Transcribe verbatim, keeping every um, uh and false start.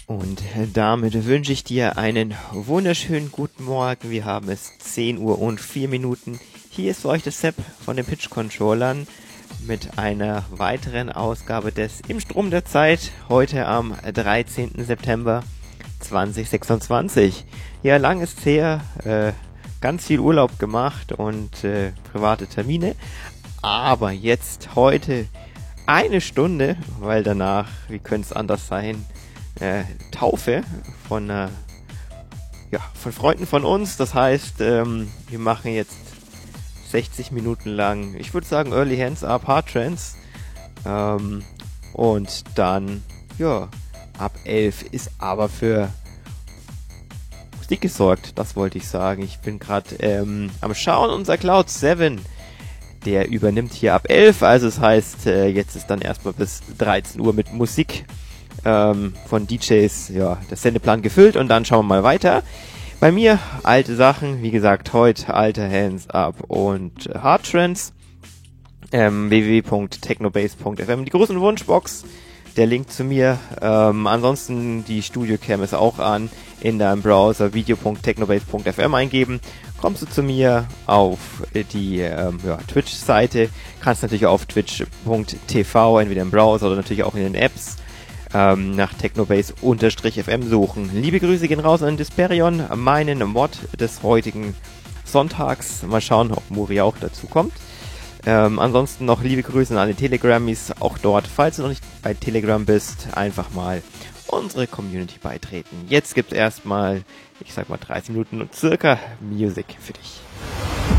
Und damit wünsche ich dir einen wunderschönen guten Morgen. Wir haben es zehn Uhr und vier Minuten. Hier ist für euch das Sepp von den Pitch Controllern mit einer weiteren Ausgabe des Im Strom der Zeit. Heute am dreizehnten September zweitausendsechsundzwanzig. Ja, lang ist her, äh, ganz viel Urlaub gemacht und äh, private Termine. Aber jetzt heute eine Stunde, weil danach, wie könnte es anders sein, Äh, Taufe von äh, ja von Freunden von uns. Das heißt, ähm, wir machen jetzt sechzig Minuten lang, ich würde sagen, Early Hands Up Hard Trance. Ähm, und dann, ja, ab elf ist aber für Musik gesorgt, das wollte ich sagen. Ich bin gerade ähm, am Schauen, unser Cloud sieben, der übernimmt hier ab elf. Also das heißt, äh, jetzt ist dann erstmal bis dreizehn Uhr mit Musik Ähm, von D Js, ja, das Sendeplan gefüllt und dann schauen wir mal weiter. Bei mir alte Sachen, wie gesagt, heute alte Hands Up und äh, Hard Trance. Ähm, w w w punkt technobase punkt f m, die große Wunschbox, der Link zu mir. Ähm, ansonsten die Studio-Cam ist auch an. In deinem Browser video punkt technobase punkt f m eingeben. Kommst du zu mir auf die ähm, ja, Twitch-Seite. Kannst natürlich auch auf twitch punkt t v, entweder im Browser oder natürlich auch in den Apps, nach Technobase-F M suchen. Liebe Grüße gehen raus an Disperion, meinen Mod des heutigen Sonntags. Mal schauen, ob Muri auch dazu kommt. Ähm, ansonsten noch liebe Grüße an alle Telegrammies, auch dort, falls du noch nicht bei Telegram bist, einfach mal unsere Community beitreten. Jetzt gibt's erstmal, ich sag mal dreißig Minuten und circa Music für dich.